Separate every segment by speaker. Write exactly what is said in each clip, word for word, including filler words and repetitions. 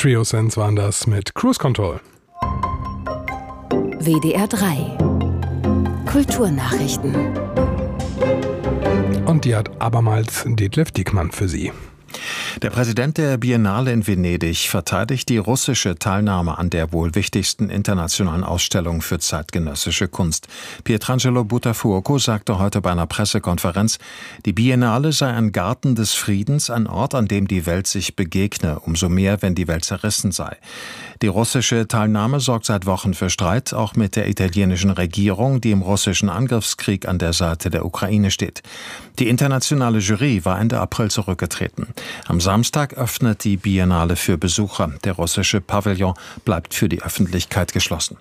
Speaker 1: Trio Sense waren das mit Cruise Control.
Speaker 2: W D R drei Kulturnachrichten.
Speaker 1: Und die hat abermals Detlef Diekmann für Sie.
Speaker 3: Der Präsident der Biennale in Venedig verteidigt die russische Teilnahme an der wohl wichtigsten internationalen Ausstellung für zeitgenössische Kunst. Pietrangelo Buttafuoco sagte heute bei einer Pressekonferenz, die Biennale sei ein Garten des Friedens, ein Ort, an dem die Welt sich begegne, umso mehr, wenn die Welt zerrissen sei. Die russische Teilnahme sorgt seit Wochen für Streit, auch mit der italienischen Regierung, die im russischen Angriffskrieg an der Seite der Ukraine steht. Die internationale Jury war Ende April zurückgetreten. Am Samstag öffnet die Biennale für Besucher. Der russische Pavillon bleibt für die Öffentlichkeit geschlossen.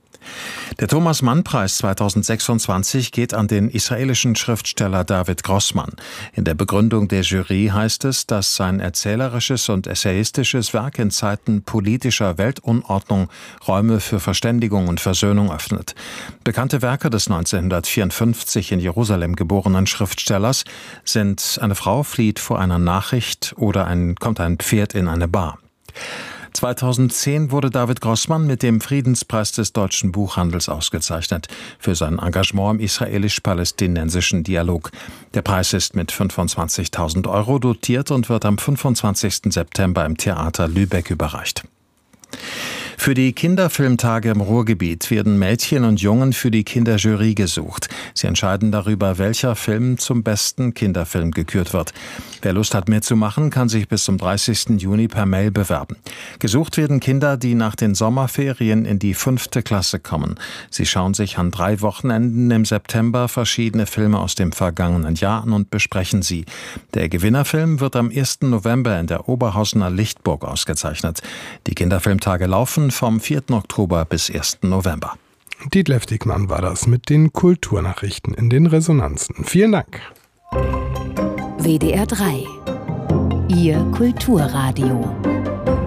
Speaker 3: Der Thomas-Mann-Preis zweitausendsechsundzwanzig geht an den israelischen Schriftsteller David Grossman. In der Begründung der Jury heißt es, dass sein erzählerisches und essayistisches Werk in Zeiten politischer Weltunordnung Räume für Verständigung und Versöhnung öffnet. Bekannte Werke des neunzehnhundertvierundfünfzig in Jerusalem geborenen Schriftstellers sind Eine Frau flieht vor einer Nachricht oder ein, kommt ein Pferd in eine Bar. zweitausendzehn wurde David Grossman mit dem Friedenspreis des deutschen Buchhandels ausgezeichnet für sein Engagement im israelisch-palästinensischen Dialog. Der Preis ist mit fünfundzwanzigtausend Euro dotiert und wird am fünfundzwanzigsten September im Theater Lübeck überreicht. Für die Kinderfilmtage im Ruhrgebiet werden Mädchen und Jungen für die Kinderjury gesucht. Sie entscheiden darüber, welcher Film zum besten Kinderfilm gekürt wird. Wer Lust hat mitzumachen, kann sich bis zum dreißigsten Juni per Mail bewerben. Gesucht werden Kinder, die nach den Sommerferien in die fünfte Klasse kommen. Sie schauen sich an drei Wochenenden im September verschiedene Filme aus dem vergangenen Jahr an und besprechen sie. Der Gewinnerfilm wird am ersten November in der Oberhausener Lichtburg ausgezeichnet. Die Kinderfilmtage laufen vom vierten Oktober bis ersten November.
Speaker 1: Detlef Diekmann war das mit den Kulturnachrichten in den Resonanzen. Vielen Dank.
Speaker 2: W D R drei Ihr Kulturradio.